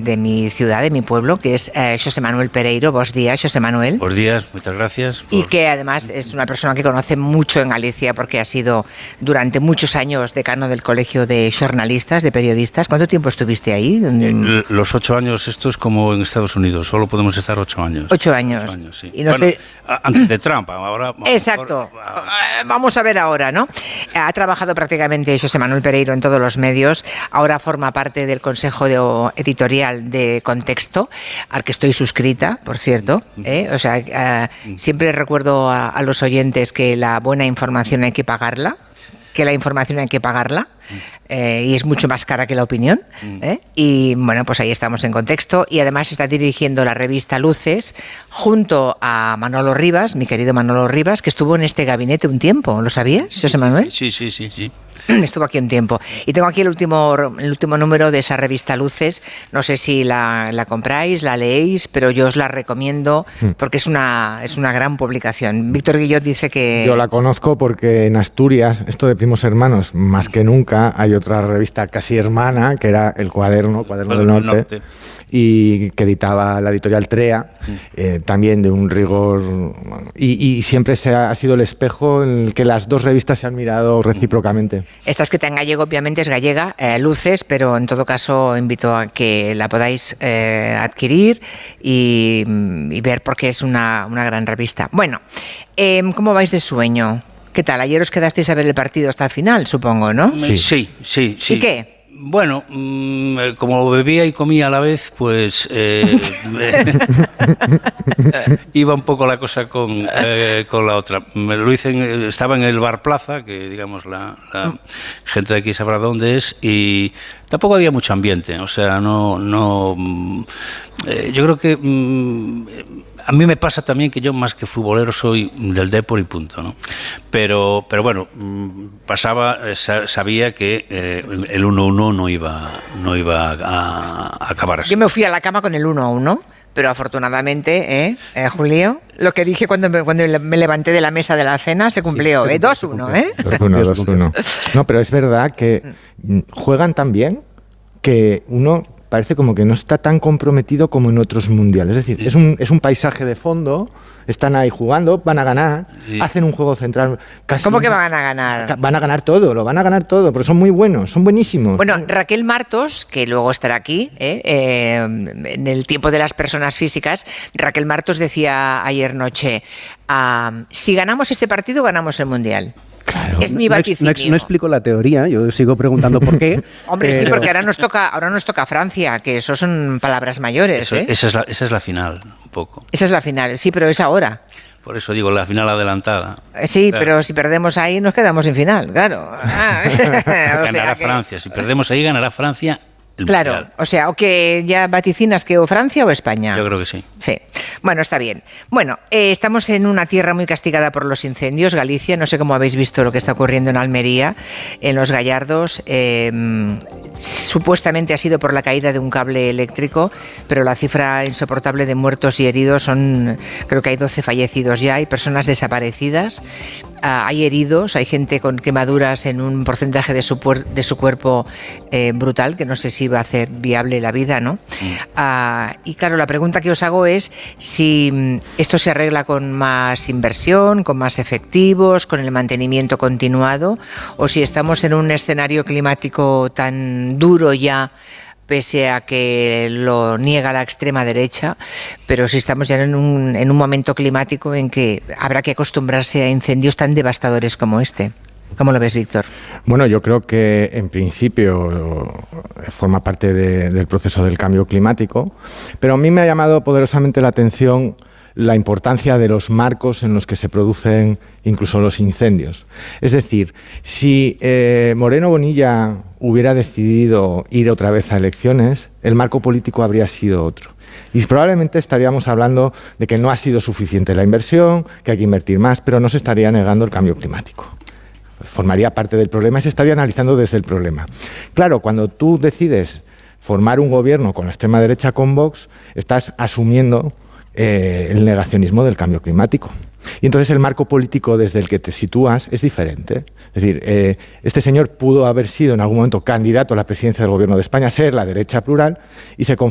de mi ciudad, de mi pueblo, que es Xosé Manuel Pereiro. Buenos días, Xosé Manuel. Buenos días, muchas gracias. Y que además es una persona que conoce mucho en Galicia porque ha sido durante muchos años decano del Colegio de Jornalistas, de Periodistas. ¿Cuánto tiempo estuviste ahí? Los 8 años, esto es como en Estados Unidos, solo podemos estar 8 años. 8 años. 8 años, sí. Y no sé... Antes de Trump, ahora... Exacto. Vamos a ver ahora, ¿no? Ha trabajado prácticamente Xosé Manuel Pereiro en todos los medios. Ahora forma parte del Consejo Editorial de Contexto, al que estoy suscrita, por cierto. O sea, siempre recuerdo a los oyentes que la buena información hay que pagarla, que la información hay que pagarla, y es mucho más cara que la opinión. Y bueno, pues ahí estamos en Contexto, y además está dirigiendo la revista Luces junto a Manolo Rivas, mi querido Manolo Rivas, que estuvo en este gabinete un tiempo. ¿Lo sabías, José Manuel? Sí. Estuvo aquí un tiempo. Y tengo aquí el último número de esa revista Luces. No sé si la compráis, la leéis, pero yo os la recomiendo porque es una gran publicación. Víctor Guillot dice que... Yo la conozco porque en Asturias, esto de primos hermanos, más que nunca, hay otra revista casi hermana, que era El Cuaderno del Norte, y que editaba la editorial Trea, también de un rigor... Y siempre ha sido el espejo en el que las dos revistas se han mirado recíprocamente. Esta escrita en gallego, obviamente es gallega, Luces, pero en todo caso invito a que la podáis adquirir y ver, porque es una gran revista. Bueno, ¿cómo vais de sueño? ¿Qué tal? Ayer os quedasteis a ver el partido hasta el final, supongo, ¿no? Sí. ¿Y qué? Bueno, como bebía y comía a la vez, pues iba un poco la cosa con la otra. Me lo hice, estaba en el Bar Plaza, que digamos la gente de aquí sabrá dónde es, y tampoco había mucho ambiente. O sea, yo creo que a mí me pasa también que yo, más que futbolero, soy del Depor y punto, ¿no? Pero bueno, sabía que el 1-1 no iba a acabar así. Yo me fui a la cama con el 1-1, pero afortunadamente, Julio, lo que dije cuando me levanté de la mesa de la cena se cumplió. 2-1, 2-1. No, pero es verdad que juegan tan bien que uno parece como que no está tan comprometido como en otros mundiales. Es decir, es un paisaje de fondo, están ahí jugando, van a ganar, hacen un juego central. ¿Cómo que van a ganar? Van a ganar todo, porque son muy buenos, son buenísimos. Bueno, Raquel Martos, que luego estará aquí, en el tiempo de las personas físicas, Raquel Martos decía ayer noche, si ganamos este partido, ganamos el Mundial. Claro. Es mi vaticinio. No explico la teoría, yo sigo preguntando por qué. Hombre, sí, porque ahora nos toca Francia, que eso son palabras mayores. Esa es la final, un poco. Esa es la final, sí, pero es ahora. Por eso digo, la final adelantada. Sí, claro. Pero si perdemos ahí nos quedamos sin final, claro. Ganará Francia, si perdemos ahí ganará Francia. Claro, mundial. O sea, o que ya vaticinas que o Francia o España. Yo creo que sí. Sí. Bueno, está bien. Bueno, estamos en una tierra muy castigada por los incendios, Galicia. No sé cómo habéis visto lo que está ocurriendo en Almería, en Los Gallardos. Supuestamente ha sido por la caída de un cable eléctrico, pero la cifra insoportable de muertos y heridos creo que hay 12 fallecidos ya, hay personas desaparecidas. Hay heridos, hay gente con quemaduras en un porcentaje de su cuerpo brutal, que no sé si va a hacer viable la vida, ¿no? Y claro, la pregunta que os hago es si esto se arregla con más inversión, con más efectivos, con el mantenimiento continuado, o si estamos en un escenario climático tan duro ya, pese a que lo niega la extrema derecha, pero si estamos ya en un momento climático en que habrá que acostumbrarse a incendios tan devastadores como este. ¿Cómo lo ves, Víctor? Bueno, yo creo que en principio forma parte del proceso del cambio climático, pero a mí me ha llamado poderosamente la atención la importancia de los marcos en los que se producen incluso los incendios. Es decir, si Moreno Bonilla hubiera decidido ir otra vez a elecciones, el marco político habría sido otro. Y probablemente estaríamos hablando de que no ha sido suficiente la inversión, que hay que invertir más, pero no se estaría negando el cambio climático. Formaría parte del problema y se estaría analizando desde el problema. Claro, cuando tú decides formar un gobierno con la extrema derecha, con Vox, estás asumiendo el negacionismo del cambio climático. Y entonces el marco político desde el que te sitúas es diferente. Es decir, este señor pudo haber sido en algún momento candidato a la presidencia del gobierno de España, ser la derecha plural, y se confunde